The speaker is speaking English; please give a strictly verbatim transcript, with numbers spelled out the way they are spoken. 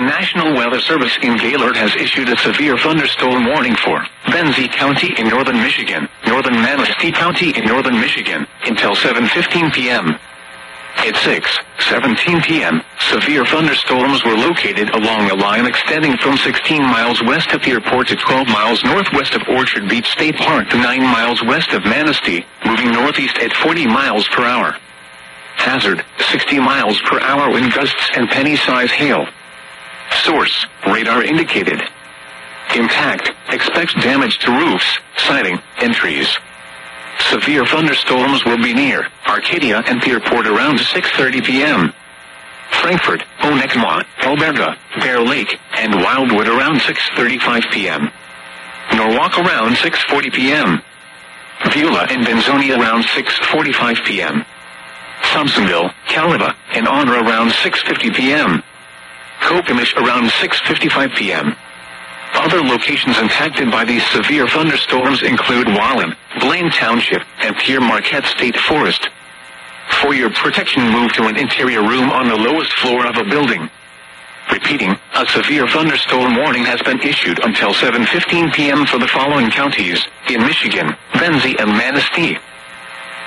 National Weather Service in Gaylord has issued a severe thunderstorm warning for Benzie County in northern Michigan, northern Manistee County in northern Michigan, until seven fifteen p m At six seventeen p m, severe thunderstorms were located along a line extending from sixteen miles west of the airport to twelve miles northwest of Orchard Beach State Park to nine miles west of Manistee, moving northeast at forty miles per hour. Hazard, sixty miles per hour wind gusts and penny-size hail. Source, radar indicated. Impact, expects damage to roofs, siding, and trees. Severe thunderstorms will be near Arcadia and the airport around six thirty p m Frankfort, Onekma, Alberta, Bear Lake, and Wildwood around six thirty-five p m Norwalk around six forty p m Beulah and Benzonia around six forty-five p m Thompsonville, Caliva, and Honor around six fifty p m Kokomish around six fifty-five p m Other locations impacted by these severe thunderstorms include Wallen, Blaine Township, and Pierre Marquette State Forest. For your protection, move to an interior room on the lowest floor of a building. Repeating, a severe thunderstorm warning has been issued until seven fifteen p m for the following counties in Michigan: Benzie and Manistee.